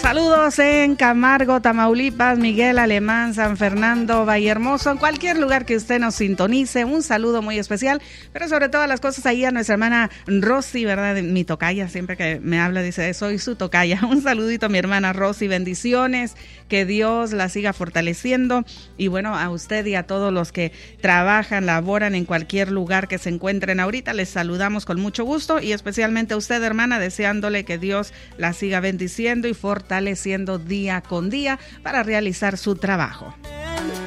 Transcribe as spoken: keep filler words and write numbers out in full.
Saludos en Camargo, Tamaulipas, Miguel Alemán, San Fernando, Vallehermoso, en cualquier lugar que usted nos sintonice. Un saludo muy especial, pero sobre todas las cosas ahí a nuestra hermana Rosy, ¿verdad? Mi tocaya, siempre que me habla dice, soy su tocaya. Un saludito a mi hermana Rosy, bendiciones, que Dios la siga fortaleciendo. Y bueno, a usted y a todos los que trabajan, laboran en cualquier lugar que se encuentren ahorita, les saludamos con mucho gusto y especialmente a usted, hermana, deseándole que Dios la siga bendiciendo y fortaleciendo día con día para realizar su trabajo.